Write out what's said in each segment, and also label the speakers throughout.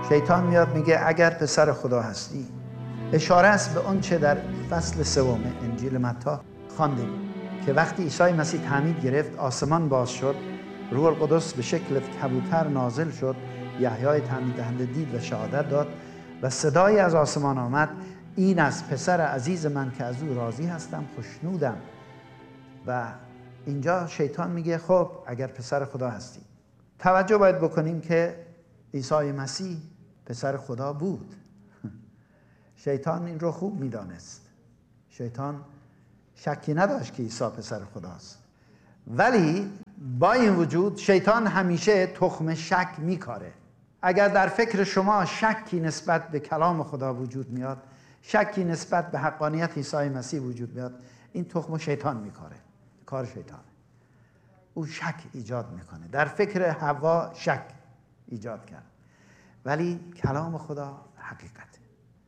Speaker 1: شیطان میاد میگه اگر پسر خدا هستی. اشاره است به اون چه در فصل 3 انجیل متی خواندیم که وقتی عیسی مسیح تعمید گرفت، آسمان باز شد، روح القدس به شکل کبوتر نازل شد، یحیای تعمید دهنده دید و شهادت داد و صدایی از آسمان آمد: این از پسر عزیز من که از او راضی هستم، خوشنودم. و اینجا شیطان میگه خب اگر پسر خدا هستی. توجه باید بکنیم که عیسی مسیح پسر خدا بود. شیطان این رو خوب میدانست. شیطان شکی نداشت که عیسی پسر خداست، ولی با این وجود شیطان همیشه تخم شک میکاره. اگر در فکر شما شکی نسبت به کلام خدا وجود میاد، شکی نسبت به حقانیت عیسی مسیح وجود میاد، این تخم شیطان میکاره. کار شیطانه. او شک ایجاد میکنه. در فکر حوا شک ایجاد کرد، ولی کلام خدا حقیقته،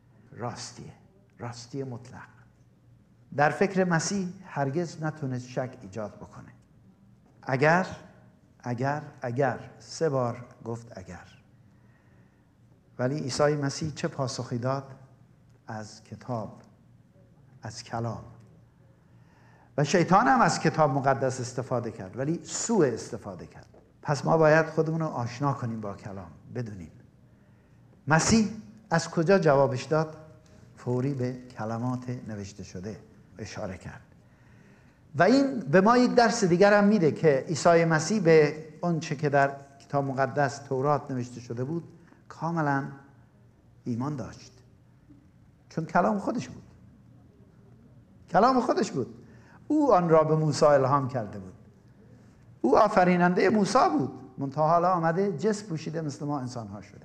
Speaker 1: راستی مطلق. در فکر مسیح هرگز نتونست شک ایجاد بکنه. اگر 3 بار گفت اگر. ولی عیسی مسیح چه پاسخی داد؟ از کتاب، از کلام. و شیطان هم از کتاب مقدس استفاده کرد، ولی سوء استفاده کرد. پس ما باید خودمون رو آشنا کنیم با کلام، بدونیم مسیح از کجا جوابش داد. فوری به کلمات نوشته شده اشاره کرد. و این به ما یک درس دیگر هم میده که عیسی مسیح به اون چه که در کتاب مقدس تورات نوشته شده بود کاملا ایمان داشت، چون کلام خودش بود. کلام خودش بود. او آن را به موسی الهام کرده بود. او آفریننده موسی بود، منتها حالا آمده جسم پوشیده مثل ما انسان ها شده.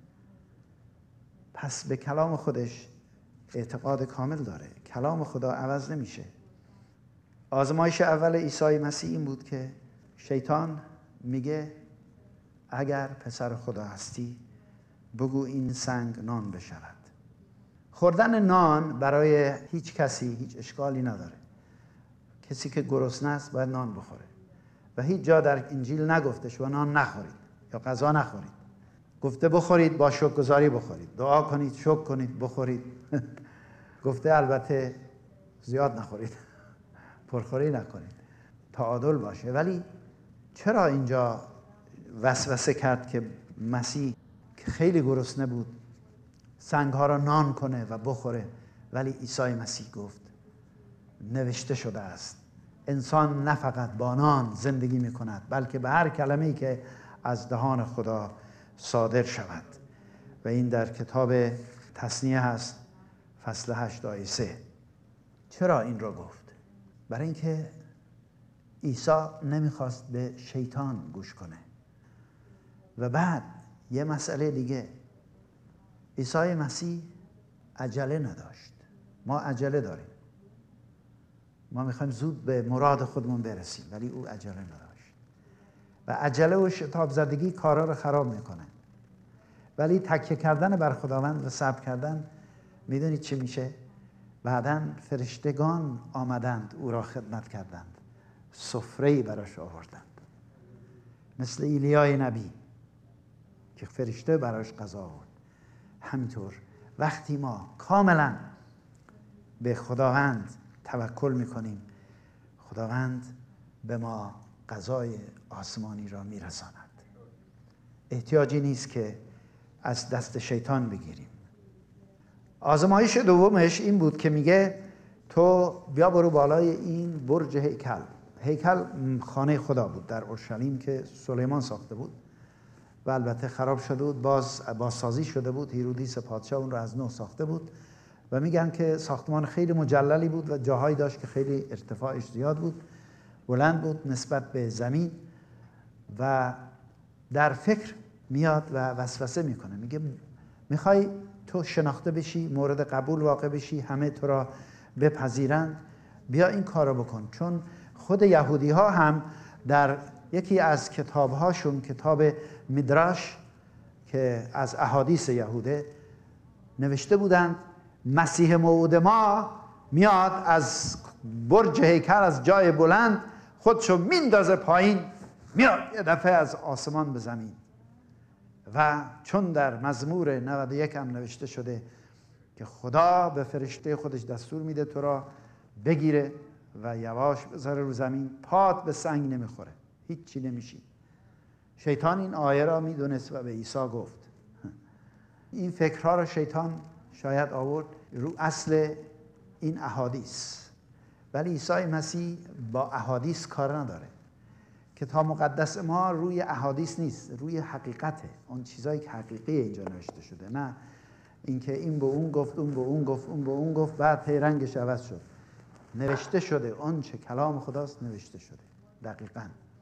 Speaker 1: پس به کلام خودش اعتقاد کامل داره. کلام خدا عوض نمیشه. آزمایش اول عیسی مسیح این بود که شیطان میگه اگر پسر خدا هستی بگو این سنگ نان بشود. خوردن نان برای هیچ کسی هیچ اشکالی نداره. کسی که گرسنه است باید نان بخوره و هیچ جا در انجیل نگفته شما نان نخورید یا غذا نخورید. گفته بخورید، با شکرگزاری بخورید، دعا کنید، شکر کنید، بخورید. گفته البته زیاد نخورید، پرخوری نکنید، تعادل باشه. ولی چرا اینجا وسوسه کرد که مسیح که خیلی گرسنه بود سنگ‌ها را نان کنه و بخوره؟ ولی عیسی مسیح گفت نوشته شده است انسان نه فقط با نان زندگی می‌کند بلکه به هر کلمه‌ای که از دهان خدا صادر شود. و این در کتاب تثنیه هست، فصل 8 آیه 3. چرا این رو گفت؟ برای اینکه عیسی نمیخواست به شیطان گوش کنه. و بعد یه مسئله دیگه، عیسی مسیح عجله نداشت. ما عجله داریم. ما میخوایم زود به مراد خودمون برسیم، ولی او عجله نداشت. و عجله و شتاب زدگی کارا رو خراب میکنه. ولی تکیه کردن بر خداوند و صبر کردن، میدونید چی میشه؟ بعداً فرشتگان آمدند او را خدمت کردند، سفره‌ای براش آوردند، مثل ایلیای نبی که فرشته براش غذا آورد. همینطور وقتی ما کاملا به خداوند توکل میکنیم، خداوند به ما غذای آسمانی را میرساند. احتیاجی نیست که از دست شیطان بگیریم. آزمایش دومش این بود که میگه تو بیا برو بالای این برج هیکل. هیکل خانه خدا بود در اورشلیم که سلیمان ساخته بود و البته خراب شده بود، بازسازی شده بود. هیرودیس پادشاه اون رو از نو ساخته بود و میگن که ساختمان خیلی مجللی بود و جاهایی داشت که خیلی ارتفاعش زیاد بود، بلند بود نسبت به زمین. و در فکر میاد و وسوسه میکنه، میگه میخوای تو شناخته بشی، مورد قبول واقع بشی، همه تو را بپذیرند، بیا این کارو بکن. چون خود یهودی ها هم در یکی از کتابهاشون، کتاب میدراش که از احادیث یهوده، نوشته بودند مسیح موعود ما میاد از برج هیکل، از جای بلند خودشو میندازه پایین، میاد یه دفعه از آسمان به زمین. و چون در مزمور 91 هم نوشته شده که خدا به فرشته خودش دستور میده تو را بگیره و یواش بذاره رو زمین، پات به سنگ نمیخوره، هیچ چی نمیشی. شیطان این آیه را میدونست و به عیسی گفت. این فکرها را شیطان شاید آورد رو اصل این احادیث، ولی عیسی مسیح با احادیث کار نداره. کتاب مقدس ما روی احادیث نیست، روی حقیقته، اون چیزایی که حقیقی اینجا نوشته شده، نه اینکه این به اون گفت، اون به اون گفت، اون به اون گفت بعد هی رنگش عوض شد. نوشته شده، اون چه کلام خداست نوشته شده دقیقاً.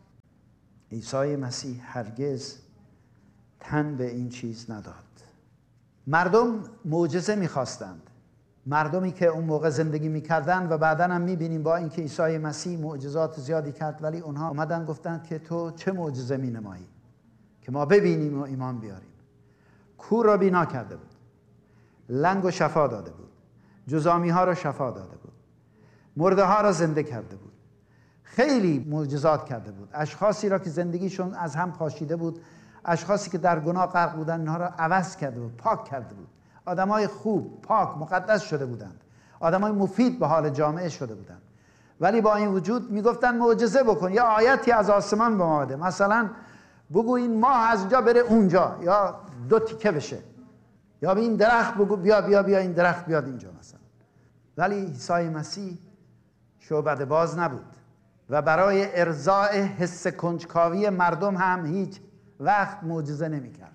Speaker 1: عیسی مسیح هرگز تن به این چیز نداد. مردم معجزه می‌خواستند، مردمی که اون موقع زندگی می‌کردند و بعداً هم می‌بینیم با اینکه عیسی مسیح معجزات زیادی کرد، ولی اونها اومدن گفتند که تو چه معجزه می‌نمایی که ما ببینیم و ایمان بیاریم. کور را بینا کرده بود، لنگ و شفا داده بود، جزامی‌ها را شفا داده بود، مرده ها را زنده کرده بود، خیلی معجزات کرده بود. اشخاصی را که زندگیشون از هم پاشیده بود، اشخاصی که در گناه غرق بودن، اینها را عوض کرده بود، پاک کرده بود. آدمای خوب، پاک، مقدس شده بودند، آدمای مفید به حال جامعه شده بودند. ولی با این وجود میگفتن معجزه بکن، یا آیتی از آسمان به ما بده، مثلا بگو این ماه از اینجا بره اونجا، یا 2 تیکه بشه، یا به این درخت بگو بیا این درخت بیاد اینجا مثلا. ولی عیسی مسیح شعبده باز نبود و برای ارضاء حس کنجکاوی مردم هم هیچ وقت معجزه نمی‌کرد.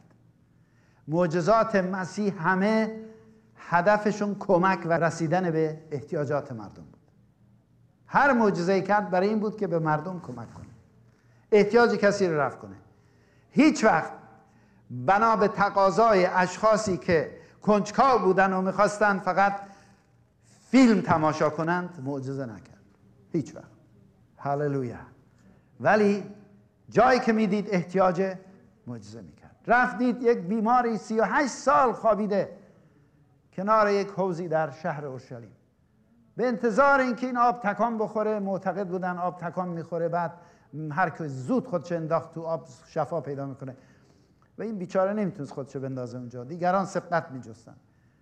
Speaker 1: معجزات مسیح همه هدفشون کمک و رسیدن به احتیاجات مردم بود. هر معجزه‌ای کرد برای این بود که به مردم کمک کنه، احتیاج کسی رو رفع کنه. هیچ وقت بنا به تقاضای اشخاصی که کنجکاو بودن و می‌خواستن فقط فیلم تماشا کنند معجزه نکرد، هیچ وقت. هللویا. ولی جایی که میدید احتیاج، معجزه میکرد. رفت دید یک بیماری 38 سال خوابیده کنار یک حوضی در شهر اورشلیم، به انتظار اینکه این آب تکان بخوره. معتقد بودن آب تکان میخوره، بعد هر که زود خودش انداخت تو آب شفا پیدا میکنه، و این بیچاره نمیتونست خودش بندازه اونجا، دیگران سبقت میجستن.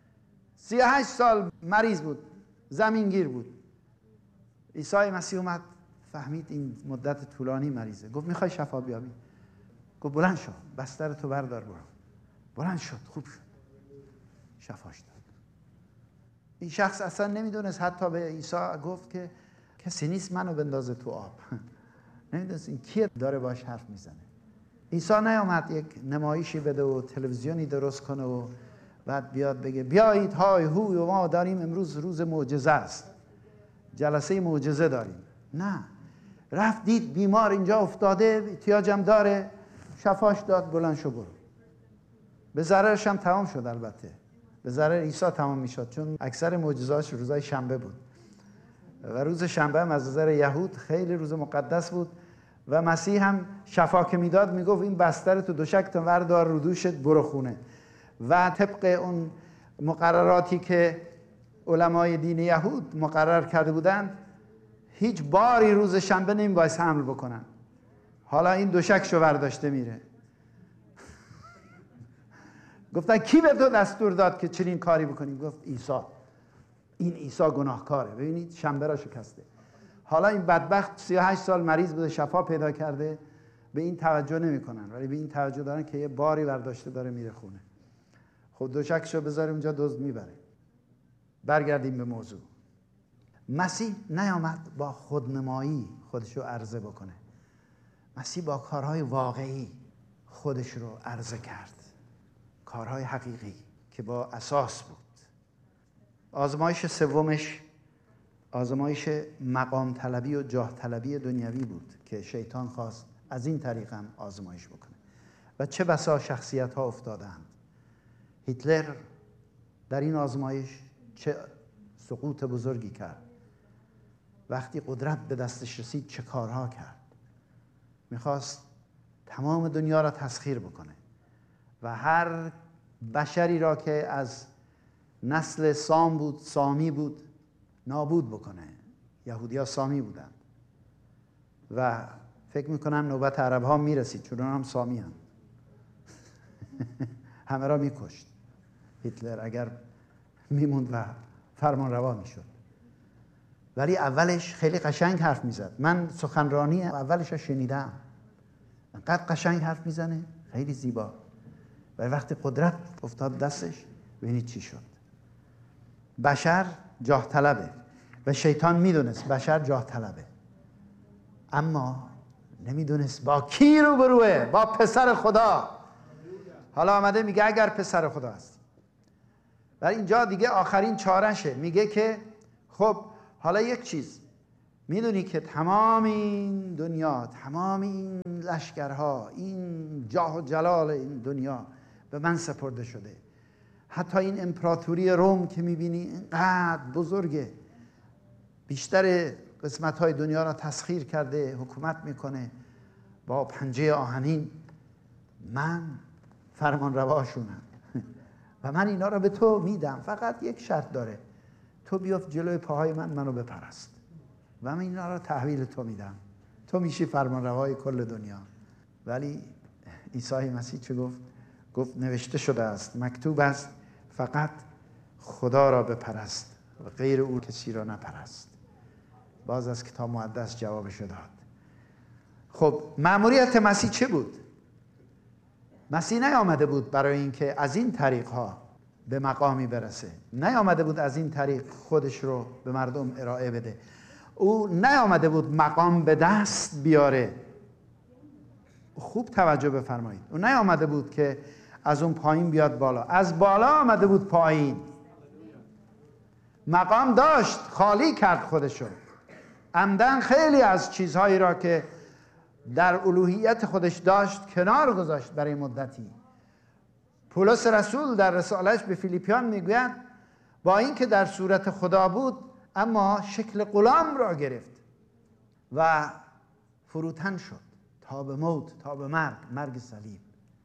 Speaker 1: 38 سال مریض بود، زمینگیر بود. عیسی مسیح اومد، فهمید این مدت طولانی مریضه، گفت میخوای شفا بیابی؟ گفت بلند شو، بستر تو بردار برو. بلند شد، خوب شد، شفاش داد. این شخص اصلا نمیدونست، حتی به عیسی گفت که کسی نیست منو بندازه تو آب. نمیدونست این کیه داره باش حرف میزنه. عیسی نیامد یک نمایشی بده و تلویزیونی درست کنه و بعد بیاد بگه بیایید های هوی و ما داریم امروز روز معجزه است، جلسه معجزه داریم. نه، رفت دید بیمار اینجا افتاده، احتیاجم داره، شفاش داد، بلند شو برو. به ضررش هم تمام شد. البته به ضرر عیسی تمام میشد، چون اکثر معجزاتش روزای شنبه بود و روز شنبه هم از نظر یهود خیلی روز مقدس بود و مسیح هم شفا که میداد میگفت این بستر تو دوشکتون وردار رو دوشت برو خونه. و طبق اون مقرراتی که علمای دین یهود مقرر کرده بودند، هیچ باری روز شنبه نمیبایست حمل بکنن. حالا این دوشکشو برداشته میره. گفتن کی به تو دستور داد که چنین کاری بکنی؟ گفت عیسی. این عیسی گناهکاره، ببینید شنبه را شکسته. حالا این بدبخت 38 سال مریض بوده، شفا پیدا کرده، به این توجه نمیکنن، ولی به این توجه دارن که یه باری برداشته داره میره خونه. خب دوشکشو بذاریم اونجا، دزد میبره. برگردیم به موضوع. مسیح نیامد با خودنمایی خودشو عرضه بکنه. مسیح با کارهای واقعی خودش رو عرضه کرد، کارهای حقیقی که با اساس بود. آزمایش سومش آزمایش مقام طلبی و جاه طلبی دنیوی بود که شیطان خواست از این طریق هم آزمایش بکنه و چه بسا شخصیت ها افتادند. هیتلر در این آزمایش چه سقوط بزرگی کرد. وقتی قدرت به دستش رسید چه کارها کرد. میخواست تمام دنیا را تسخیر بکنه و هر بشری را که از نسل سام بود، سامی بود، نابود بکنه. یهودی‌ها سامی بودند و فکر میکنم نوبت عرب ها میرسید، چون هم سامی هم. همه را میکشت. هیتلر اگر میموند و فرمان روا میشد. ولی اولش خیلی قشنگ حرف میزد. من سخنرانی اولش رو شنیدم. انقدر قشنگ حرف میزنه، خیلی زیبا. و وقتی قدرت افتاد دستش، ببینید چی شد. بشر جاه طلبه و شیطان میدونست بشر جاه طلبه، اما نمیدونست با کی روبروه. با پسر خدا. حالا آمده میگه اگر پسر خدا هستی. ولی اینجا دیگه آخرین چارشه. میگه که خب حالا یک چیز، میدونی که تمام این دنیا، تمام این لشکرها، این جاه و جلال این دنیا به من سپرده شده. حتی این امپراتوری روم که میبینی اینقدر بزرگه، بیشتر قسمت‌های دنیا را تسخیر کرده، حکومت میکنه با پنجه آهنین. من فرمان رواشونم و من اینا را به تو میدم. فقط یک شرط داره، تو بیفت جلوی پاهای منو بپرست و من اینا را تحویل تو میدم. تو میشی فرمان روای کل دنیا. ولی عیسی مسیح چه گفت؟ گفت نوشته شده است، مکتوب است، فقط خدا را بپرست و غیر او کسی را نپرست. باز از کتاب مقدس جوابش داد. خب مأموریت مسیح چه بود؟ مسیح نیامده بود برای اینکه از این طریقها به مقامی برسه. نیامده بود از این طریق خودش رو به مردم ارائه بده. او نیامده بود مقام به دست بیاره. خوب توجه بفرمایید. او نیامده بود که از اون پایین بیاد بالا. از بالا آمده بود پایین. مقام داشت، خالی کرد خودشو. عمدن خیلی از چیزهایی را که در الوهیت خودش داشت کنار گذاشت برای مدتی. پولس رسول در رسالش به فیلیپیان میگوید با اینکه در صورت خدا بود اما شکل غلام را گرفت و فروتن شد تا به موت، تا به مرگ صلیب.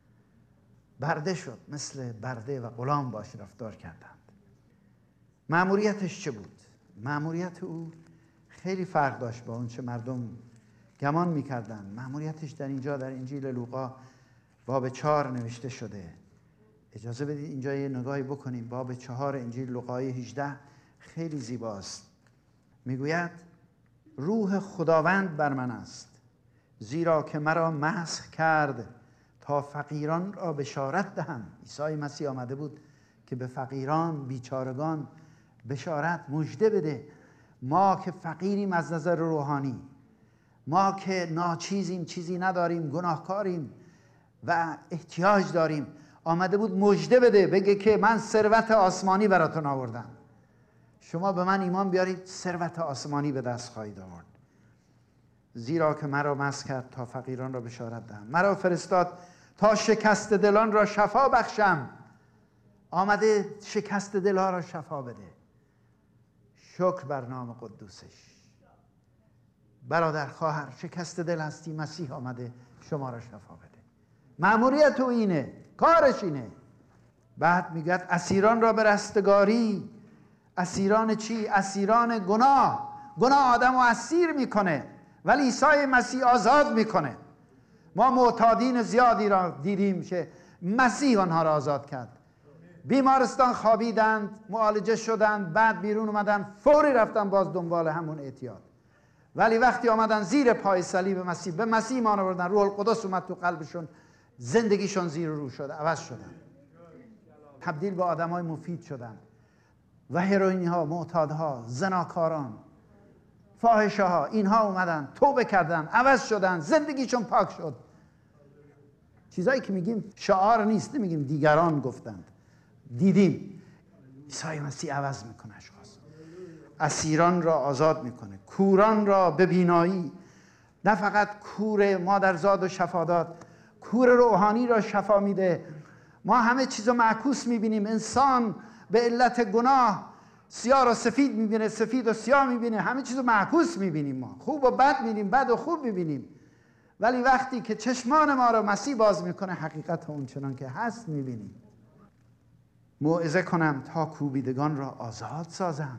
Speaker 1: برده شد، مثل برده و غلام باش رفتار کردند. مأموریتش چه بود؟ مأموریت او خیلی فرق داشت با اون چه مردم گمان میکردن. مأموریتش در اینجا در انجیل لوقا باب 4 نوشته شده. اجازه بدید اینجا یه نگاهی بکنیم. باب 4 انجیل لوقای 18 خیلی زیباست. میگوید روح خداوند بر من است، زیرا که مرا مسح کرد تا فقیران را بشارت دهم. عیسی مسیح آمده بود که به فقیران، بیچارگان بشارت، مژده بده. ما که فقیریم از نظر روحانی، ما که ناچیزیم، چیزی نداریم، گناهکاریم و احتیاج داریم، آمده بود مژده بده، بگه که من ثروت آسمانی براتون آوردم. شما به من ایمان بیارید، ثروت آسمانی به دست خواهید آورد. زیرا که مرا مسح کرد تا فقیران را بشارت دهم. مرا فرستاد تا شکست دلان را شفا بخشم. آمده شکست دلها را شفا بده. شکر بر نام قدوسش. برادر، خواهر، شکست دل هستی، مسیح آمده شما را شفا بده. مأموریت او اینه، کارش اینه. بعد میگه اسیران را به رستگاری. اسیران چی؟ اسیران گناه. گناه آدم رو اسیر میکنه، ولی عیسی مسیح آزاد میکنه. ما معتادین زیادی را دیدیم که مسیح آنها را آزاد کرد. بیمارستان خوابیدند، معالجه شدند، بعد بیرون اومدن، فوری رفتن باز دنبال همون اعتیاد. ولی وقتی آمدن زیر پای صلیب مسیح، به مسیح ایمان آوردن، روح القدس اومد تو قلبشون، زندگیشون زیر رو شد، عوض شدن، تبدیل به آدمای مفید شدن. و هروئینی ها، معتادها، زناکاران، فاحشه ها، اینها اومدن توبه کردن، عوض شدن، زندگیشون پاک شد. چیزایی که میگیم شعار نیست، نمیگیم دیگران گفتند، دیدیم. عیسی مسیح عوض میکنه اشخاص. اسیران را آزاد میکنه، کوران را به بینایی. نه فقط کور مادرزاد و شفا داد، کور روحانی را شفا میده. ما همه چیز رو معکوس میبینیم. انسان به علت گناه سیاه را سفید میبینه، سفید و سیاه میبینه، همه چیز رو معکوس میبینیم. ما خوب و بد میبینیم، بد و خوب میبینیم. ولی وقتی که چشمان ما را مسیح باز میکنه، حقیقت اون چنان که هست میبینیم. موعظه کنم تا کوبیدگان را آزاد سازم.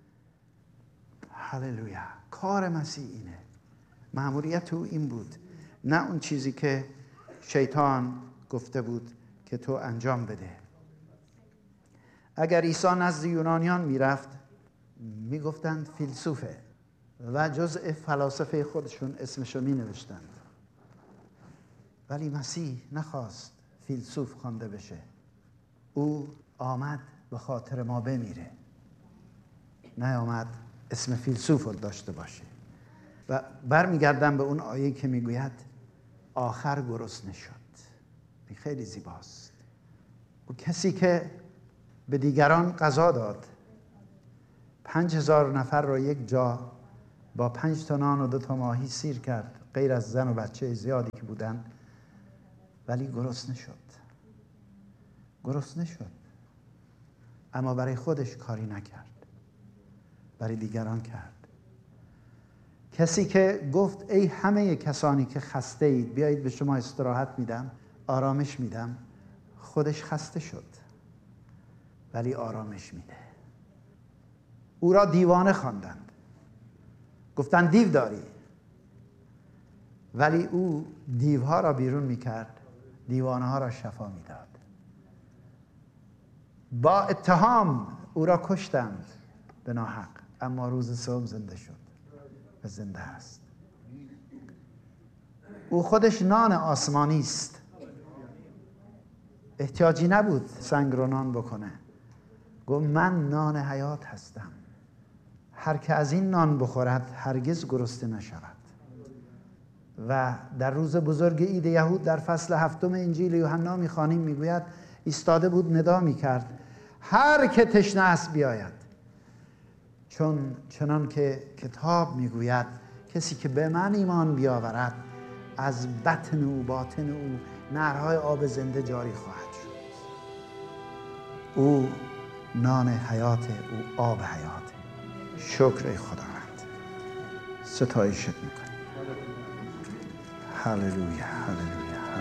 Speaker 1: هللویا. کار مسیح اینه، مأموریت او این بود، نه اون چیزی که شیطان گفته بود که تو انجام بده. اگر عیسی نزد یونانیان میرفت میگفتند فیلسوفه و جزء فلاسفه خودشون اسمشو می نوشتند. ولی مسیح نخواست فیلسوف خوانده بشه. او آمد به خاطر ما بمیره، نه آمد اسم فیلسوف رو داشته باشه. و برمیگردم به اون آیه که میگوید آخر گرسنه شد. این خیلی زیباست. او کسی که به دیگران غذا داد، 5000 نفر را یک جا با 5 تا نان و 2 تا ماهی سیر کرد، غیر از زن و بچه زیادی که بودن، ولی گرسنه شد. گرسنه شد، اما برای خودش کاری نکرد، برای دیگران کرد. کسی که گفت ای همه کسانی که خسته اید بیایید به شما استراحت میدم، آرامش میدم، خودش خسته شد ولی آرامش میده. او را دیوانه خواندند، گفتند دیو داری، ولی او دیوها را بیرون میکرد، دیوانه ها را شفا میداد. با اتهام او را کشتند به ناحق، اما روز سوم زنده شد و زنده است. او خودش نان آسمانی است، احتیاجی نبود سنگ رو نان بکنه. گفت من نان حیات هستم، هر که از این نان بخورد هرگز گرسنه نشود. و در روز بزرگ عید یهود در فصل 7 انجیل یوحنا میخوانیم، میگوید ایستاده بود ندا میکرد هر که تشنه است بیاید، چنان که کتاب میگوید کسی که به من ایمان بیاورد از بطن او باطن او نهرهای آب زنده جاری خواهد شد. او نان حیات، او آب حیات. شکر ای خداوند، ستایشت میکنیم. هللویا هللویا.